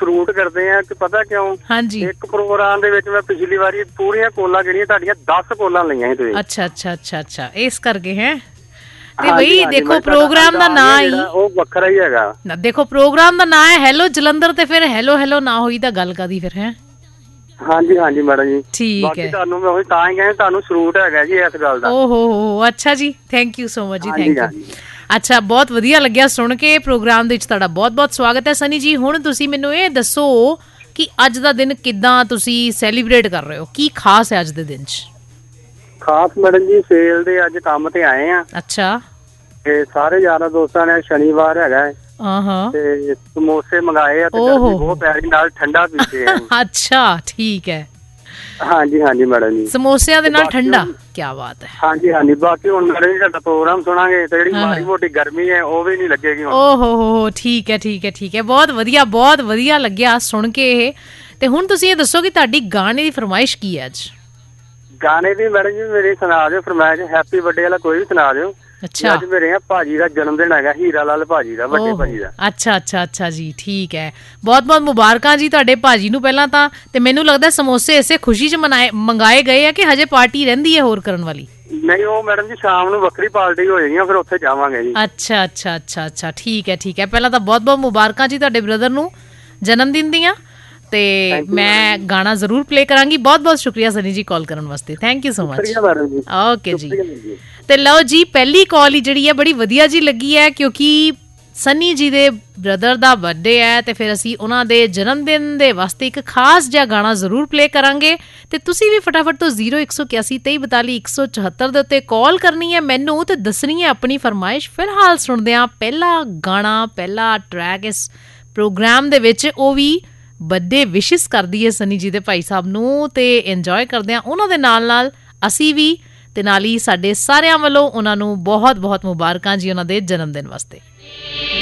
Salute ਕਰਦੇ ਆ ਕਿ ਪਤਾ ਕਿਉਂ? ਹਾਂਜੀ। ਇੱਕ ਪ੍ਰੋਗਰਾਮ ਦੇ ਵਿੱਚ ਮੈਂ ਪਿਛਲੀ ਵਾਰੀ ਪੂਰੀਆਂ ਕੋਲਾਂ ਜਿਹੜੀਆਂ ਤੁਹਾਡੀਆਂ 10 ਕੋਲਾਂ ਲਈਆਂ ਸੀ ਤੁਸੀਂ। ਅੱਛਾ, ਇਸ ਕਰਕੇ ਹੈ। ਤੇ ਬਈ ਦੇਖੋ ਪ੍ਰੋਗਰਾਮ ਦਾ ਨਾਂ ਹੀ ਉਹ ਵੱਖਰਾ ਹੀ ਹੈਗਾ। ਦੇਖੋ ਪ੍ਰੋਗਰਾਮ ਦਾ ਨਾਂ ਹੈ ਹੈਲੋ ਜਲੰਧਰ, ਤੇ ਫਿਰ ਹੈਲੋ ਨਾ ਹੋਈ ਤਾਂ ਗੱਲ ਕਾਦੀ ਫਿਰ ਹੈ। ਹਾਂਜੀ ਮੈਡਮ ਜੀ, ਠੀਕ ਹੈ। ਤੁਹਾਨੂੰ ਮੈਂ ਉਹੀ ਤਾਂ ਹੀ ਕਹਿੰਦਾ ਤੁਹਾਨੂੰ ਸਲੂਟ ਹੈਗਾ ਜੀ ਇਸ ਗੱਲ ਦਾ। ਓਹੋ ਅੱਛਾ ਜੀ, ਥੈਂਕ ਯੂ ਸੋ ਮਚ ਜੀ, ਥੈਂਕ ਯੂ। ਅੱਛਾ, ਬਹੁਤ ਵਧੀਆ ਲੱਗਿਆ ਸੁਣ ਕੇ। ਪ੍ਰੋਗਰਾਮ ਦੇ ਵਿੱਚ ਤੁਹਾਡਾ ਬਹੁਤ ਸਵਾਗਤ ਹੈ ਸਨੀ ਜੀ। ਹੁਣ ਤੁਸੀਂ ਮੈਨੂੰ ਇਹ ਦੱਸੋ ਕਿ ਅੱਜ ਦਾ ਦਿਨ ਕਿੱਦਾਂ ਤੁਸੀਂ ਸੈਲੀਬ੍ਰੇਟ ਕਰ ਰਹੇ ਹੋ? ਕੀ ਖਾਸ ਹੈ ਅੱਜ ਦੇ ਦਿਨ 'ਚ? ਖਾਸ ਮੈਡਮ ਜੀ, ਸੇਲ ਦੇ ਅੱਜ ਕੰਮ ਤੇ ਆਏ ਆ। ਅੱਛਾ। ਤੇ ਸਾਰੇ ਯਾਰਾਂ ਦੋਸਤਾਂ ਨੇ, ਸ਼ਨੀਵਾਰ ਹੈਗਾ ਤੇ ਸਮੋਸੇ ਮੰਗਾਏ ਆ ਤੇ ਗਰਮੀ ਬਹੁਤ ਪੈ ਰਹੀ, ਨਾਲ ਠੰਡਾ ਪੀਤੇ ਆ। ਅੱਛਾ ਠੀਕ ਹੈ। ਹਾਂਜੀ ਮੈਡਮ ਜੀ, ਸਮੋਸਿਆਂ ਦੇ ਨਾਲ ਠੰਡਾ, ਕੀ ਬਾਤ ਹੈ। ਹਾਂਜੀ। ਬਾਕੀ ਹੁਣ ਮੈਡਮ ਜੀ ਤੁਹਾਡਾ ਪ੍ਰੋਗਰਾਮ ਸੁਣਾਂਗੇ ਤੇ ਜਿਹੜੀ ਮਾੜੀ ਮੋਟੀ ਗਰਮੀ ਹੈ ਉਹ ਵੀ ਨਹੀਂ ਲੱਗੇਗੀ ਹੁਣ। ਓਹੋ ਠੀਕ ਹੈ। ਬਹੁਤ ਵਧੀਆ ਲੱਗਿਆ ਸੁਣ ਕੇ ਇਹ। ਤੇ ਹੁਣ ਤੁਸੀਂ ਇਹ ਦੱਸੋ ਕਿ ਤੁਹਾਡੀ ਗਾਣੇ ਦੀ ਫਰਮਾਇਸ਼ ਕੀ ਹੈ ਅੱਜ? ਗਾਣੇ ਦੀ ਮੈਡਮ ਜੀ ਮੇਰੀ ਸੁਣਾ ਦਿਓ ਫਰਮਾਇਸ਼। ਹੈਪੀ ਬਰਥਡੇ ਵਾਲਾ ਕੋਈ ਵੀ ਸੁਣਾ ਦਿਓ। ਅੱਛਾ। ਅੱਜ ਮੇਰੇ ਭਾਜੀ ਦਾ ਜਨਮ ਦਿਨ ਹੈਗਾ, ਹੀਰਾ ਲਾਲ ਭਾਜੀ ਦਾ, ਵੱਡੇ ਭਾਜੀ ਦਾ। ਅੱਛਾ ਜੀ, ਠੀਕ ਹੈ। ਬਹੁਤ ਮੁਬਾਰਕਾਂ ਜੀ ਤੁਹਾਡੇ ਭਾਜੀ ਨੂੰ ਪਹਿਲਾਂ ਤਾਂ। ਤੇ ਮੈਨੂੰ ਲੱਗਦਾ ਸਮੋਸੇ ਇਸੇ ਖੁਸ਼ੀ 'ਚ ਮੰਗਾਏ ਗਏ ਆ ਕਿ ਹਜੇ ਪਾਰਟੀ ਰਹਿੰਦੀ ਹੈ ਹੋਰ ਕਰਨ ਵਾਲੀ? ਨਹੀਂ, ਉਹ ਮੈਡਮ ਜੀ ਸ਼ਾਮ ਨੂੰ ਵੱਖਰੀ ਪਾਰਟੀ ਹੋ ਜਾਣੀ, ਫਿਰ ਉੱਥੇ ਜਾਵਾਂਗੇ ਜੀ। ਅੱਛਾ ਠੀਕ ਹੈ। ਪਹਿਲਾਂ ਤਾਂ ਬਹੁਤ ਮੁਬਾਰਕਾਂ ਜੀ ਤੁਹਾਡੇ ਬ੍ਰਦਰ ਨੂੰ ਜਨਮ ਦਿਨ ਦੀਆਂ। ਤੇ ਮੈਂ ਗਾਣਾ ਜ਼ਰੂਰ ਪਲੇ ਕਰਾਂਗੀ। ਬਹੁਤ ਸ਼ੁਕਰੀਆ ਸਨੀ ਜੀ ਕਾਲ ਕਰਨ ਵਾਸਤੇ, thank you so much. Okay ਜੀ। ਤੇ ਲਓ ਜੀ, ਪਹਿਲੀ ਕਾਲ ਹੀ ਜਿਹੜੀ ਹੈ ਬੜੀ ਵਧੀਆ ਜੀ ਲੱਗੀ ਹੈ, ਕਿਉਂਕਿ ਸਨੀ ਜੀ ਦੇ ਬ੍ਰਦਰ ਦਾ ਬਰਥਡੇ ਹੈ ਤੇ ਫਿਰ ਅਸੀਂ ਉਹਨਾਂ ਦੇ ਜਨਮ ਦਿਨ ਦੇ ਵਾਸਤੇ ਇੱਕ ਖਾਸ ਜਿਹਾ ਗਾਣਾ ਜ਼ਰੂਰ ਪਲੇ ਕਰਾਂਗੇ। ਤੇ ਤੁਸੀਂ ਵੀ ਫਟਾਫਟ ਤੋਂ 0181 2342 174 ਦੇ ਉੱਤੇ ਕਾਲ ਕਰਨੀ ਹੈ ਮੈਨੂੰ ਤੇ ਦੱਸਣੀ ਹੈ ਆਪਣੀ ਫਰਮਾਇਸ਼। ਫਿਲਹਾਲ ਸੁਣਦੇ ਹਾਂ ਪਹਿਲਾ ਗਾਣਾ, ਪਹਿਲਾ ਟਰੈਕ ਇਸ ਪ੍ਰੋਗਰਾਮ ਦੇ ਵਿੱਚ। ਉਹ ਵੀ ਬਰਥਡੇ ਵਿਸ਼ਿਸ ਕਰਦੀ ਹੈ ਸਨੀ ਜੀ ਦੇ ਭਾਈ ਸਾਹਿਬ ਨੂੰ, ਤੇ ਇੰਜੋਏ ਕਰਦੇ ਹਾਂ ਉਹਨਾਂ ਦੇ ਨਾਲ ਅਸੀਂ ਵੀ, ਤੇ ਨਾਲ ਹੀ ਸਾਡੇ ਸਾਰਿਆਂ ਵੱਲੋਂ ਉਹਨਾਂ ਨੂੰ ਬਹੁਤ ਮੁਬਾਰਕਾਂ ਜੀ ਉਹਨਾਂ ਦੇ ਜਨਮ ਦਿਨ ਵਾਸਤੇ।